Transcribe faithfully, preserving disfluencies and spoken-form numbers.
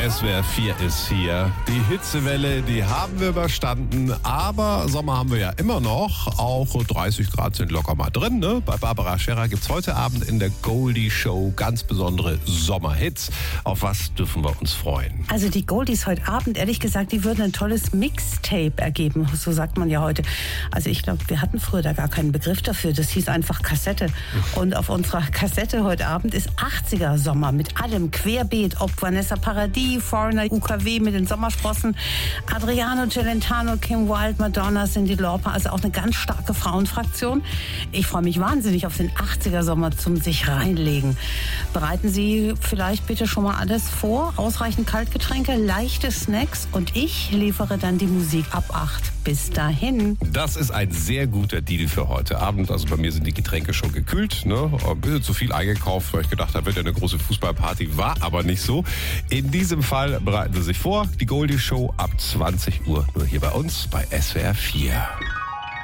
S W R vier ist hier. Die Hitzewelle, die haben wir überstanden, aber Sommer haben wir ja immer noch. Auch dreißig Grad sind locker mal drin. Ne? Bei Barbara Scherer gibt es heute Abend in der Goldie Show ganz besondere Sommerhits. Auf was dürfen wir uns freuen? Also die Goldies heute Abend, ehrlich gesagt, die würden ein tolles Mixtape ergeben. So sagt man ja heute. Also ich glaube, wir hatten früher da gar keinen Begriff dafür. Das hieß einfach Kassette. Und auf unserer Kassette heute Abend ist achtziger Sommer mit allem querbeet. Ob Vanessa Paradis, Foreigner, U K W mit den Sommersprossen, Adriano Celentano, Kim Wilde, Madonna, Cyndi Lauper. Also auch eine ganz starke Frauenfraktion. Ich freue mich wahnsinnig auf den achtziger Sommer zum sich reinlegen. Bereiten Sie vielleicht bitte schon mal alles vor. Ausreichend Kaltgetränke, leichte Snacks und ich liefere dann die Musik ab acht. Bis dahin. Das ist ein sehr guter Deal für heute Abend. Also bei mir sind die Getränke schon gekühlt. Ne? Ein bisschen zu viel eingekauft, weil ich gedacht habe, wird ja eine große Fußballparty. War aber nicht so. In diesem Fall bereiten Sie sich vor. Die Goldie Show ab zwanzig Uhr. Nur hier bei uns bei S W R vier.